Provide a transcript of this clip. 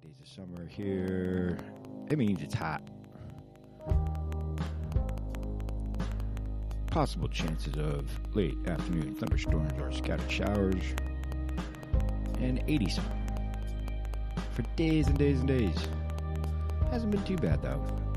days of summer here. It means it's hot. Possible chances of late afternoon thunderstorms or scattered showers. And 80s for days and days and days. Hasn't been too bad though.